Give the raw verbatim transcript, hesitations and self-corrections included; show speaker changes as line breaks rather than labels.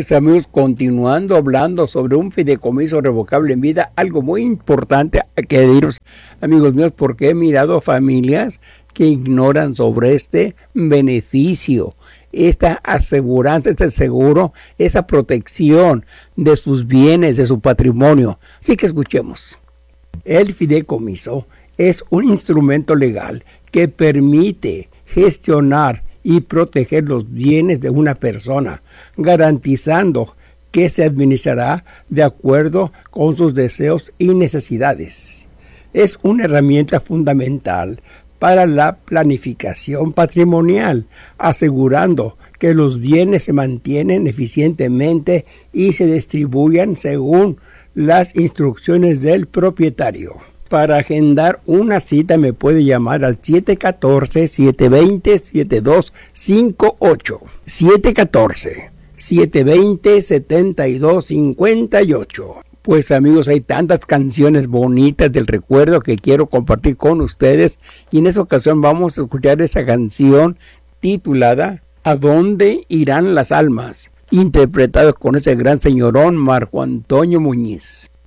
Pues amigos, continuando hablando sobre un fideicomiso revocable en vida, algo muy importante que deciros, amigos míos, porque he mirado familias que ignoran sobre este beneficio, esta aseguranza, este seguro, esa protección de sus bienes, de su patrimonio. Así que escuchemos. El fideicomiso es un instrumento legal que permite gestionar y proteger los bienes de una persona, garantizando que se administrará de acuerdo con sus deseos y necesidades. Es una herramienta fundamental para la planificación patrimonial, asegurando que los bienes se mantienen eficientemente y se distribuyan según las instrucciones del propietario. Para agendar una cita me puede llamar al siete uno cuatro, siete dos cero, siete dos cinco ocho. siete uno cuatro, siete dos cero, siete dos cinco ocho. Pues amigos, hay tantas canciones bonitas del recuerdo que quiero compartir con ustedes. Y en esa ocasión vamos a escuchar esa canción titulada ¿A dónde irán las almas?, interpretada con ese gran señorón Marco Antonio Muñiz.